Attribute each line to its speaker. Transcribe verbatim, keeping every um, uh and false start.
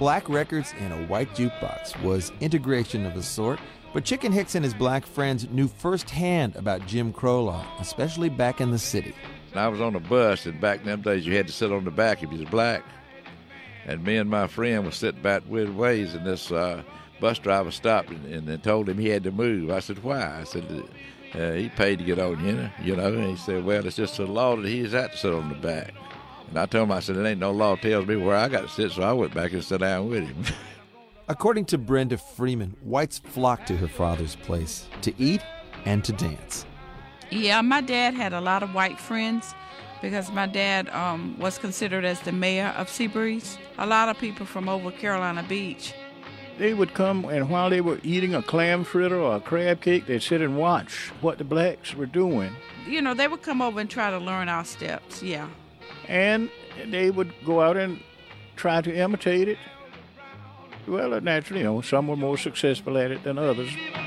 Speaker 1: Black records in a white jukebox was integration of a sort, but Chicken Hicks and his black friends knew firsthand about Jim Crow law, especially back in the city.
Speaker 2: I was on a bus, and back in them days you had to sit on the back if you was black. And me and my friend was sitting back with ways, and this uh, bus driver stopped and, and, and told him he had to move. I said, why? I said, uh, he paid to get on, you know, you know. And he said, well, it's just a law that he's had to sit on the back. And I told him, I said, it ain't no law tells me where I got to sit, so I went back and sat down with him.
Speaker 1: According to Brenda Freeman, whites flocked to her father's place to eat and to dance.
Speaker 3: Yeah, my dad had a lot of white friends because my dad um, was considered as the mayor of Seabreeze. A lot of people from over Carolina Beach.
Speaker 4: They would come, and while they were eating a clam fritter or a crab cake, they'd sit and watch what the blacks were doing.
Speaker 3: You know, they would come over and try to learn our steps, yeah.
Speaker 4: And they would go out and try to imitate it. Well, naturally, you know, some were more successful at it than others.